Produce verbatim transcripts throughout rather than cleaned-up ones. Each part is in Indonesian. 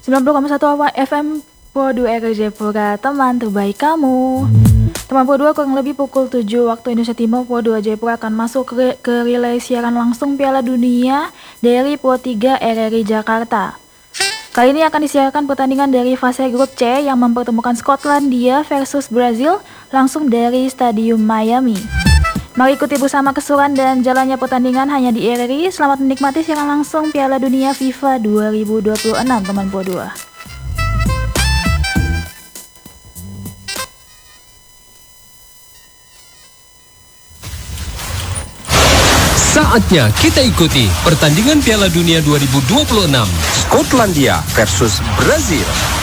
sembilan puluh koma satu F M Po dua R Jayapura, teman terbaik kamu. Teman Po dua, kurang lebih pukul tujuh waktu Indonesia Timur, Po dua Jayapura akan masuk ke, ke relay siaran langsung Piala Dunia dari Po tiga R R I Jakarta. Kali ini akan disiarkan pertandingan dari fase grup C yang mempertemukan Skotlandia versus Brazil langsung dari Stadium Miami. Mari ikuti bersama keseruan dan jalannya pertandingan hanya di R R I. Selamat menikmati siaran langsung Piala Dunia FIFA dua ribu dua puluh enam, teman Po dua. Saatnya kita ikuti pertandingan Piala Dunia dua ribu dua puluh enam. Skotlandia versus Brazil.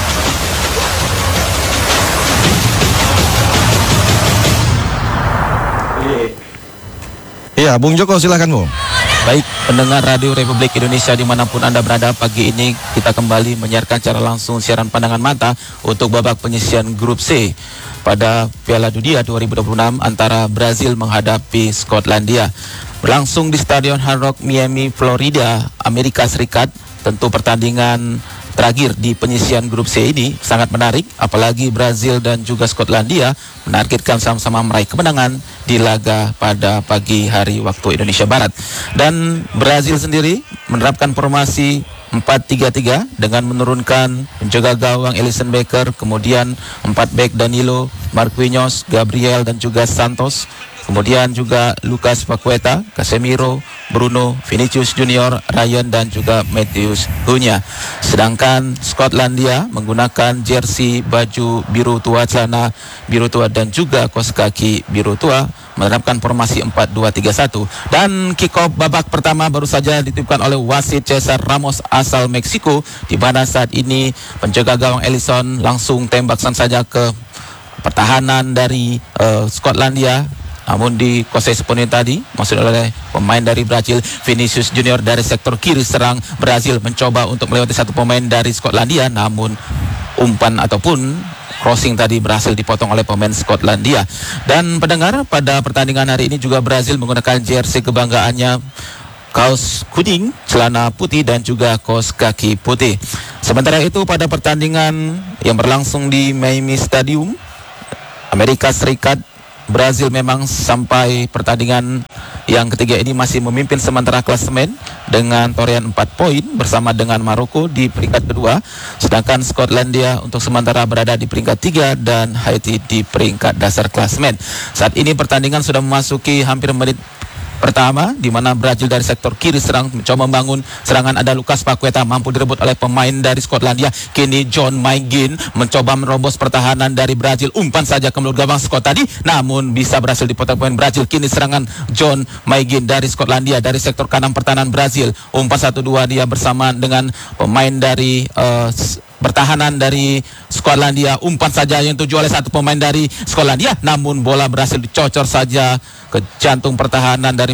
Iya, Bung Joko silakan Bung. Baik, pendengar Radio Republik Indonesia dimanapun Anda berada, pagi ini kita kembali menyiarkan secara langsung siaran pandangan mata untuk babak penyisian grup C pada Piala Dunia dua ribu dua puluh enam antara Brazil menghadapi Skotlandia. Berlangsung di Stadion Hard Rock Miami, Florida, Amerika Serikat. Tentu pertandingan terakhir di penyisian grup C ini sangat menarik, apalagi Brazil dan juga Skotlandia menargetkan sama-sama meraih kemenangan di laga pada pagi hari waktu Indonesia Barat. Dan Brazil sendiri menerapkan formasi empat tiga tiga dengan menurunkan penjaga gawang Alisson Becker, kemudian empat bek Danilo, Marquinhos, Gabriel dan juga Santos. Kemudian juga Lucas Paqueta, Casemiro, Bruno, Vinicius Junior, Ryan dan juga Matheus Cunha. Sedangkan Skotlandia menggunakan jersey baju biru tua, celana biru tua dan juga kaos kaki biru tua, menerapkan formasi empat dua tiga satu. Dan kick off babak pertama baru saja dititipkan oleh wasit Cesar Ramos asal Meksiko, di mana saat ini penjaga gawang Alisson langsung tembakkan saja ke pertahanan dari uh, Skotlandia. Namun dikuasai sepenuhnya tadi masuk oleh pemain dari Brazil, Vinicius Junior dari sektor kiri serang Brazil mencoba untuk melewati satu pemain dari Skotlandia, namun umpan ataupun crossing tadi berhasil dipotong oleh pemain Skotlandia. Dan pendengar, pada pertandingan hari ini juga Brazil menggunakan jersey kebanggaannya, kaos kuning, celana putih dan juga kaos kaki putih. Sementara itu pada pertandingan yang berlangsung di Miami Stadium, Amerika Serikat, Brazil memang sampai pertandingan yang ketiga ini masih memimpin sementara klasemen dengan torehan empat poin bersama dengan Maroko di peringkat kedua, sedangkan Skotlandia untuk sementara berada di peringkat tiga dan Haiti di peringkat dasar klasemen. Saat ini pertandingan sudah memasuki hampir menit pertama, di mana Brazil dari sektor kiri serang mencoba membangun serangan. Ada Lucas Paqueta mampu direbut oleh pemain dari Skotlandia. Kini John Maigin mencoba menerobos pertahanan dari Brazil. Umpan saja ke mulut gawang Skot tadi, namun bisa berhasil dipotong pemain Brazil. Kini serangan John Maigin dari Skotlandia dari sektor kanan pertahanan Brazil. Umpan satu dua dia bersama dengan pemain dari uh, pertahanan dari Skotlandia. Umpan saja yang tuju oleh satu pemain dari Skotlandia, namun bola berhasil dicocor saja ke jantung pertahanan dari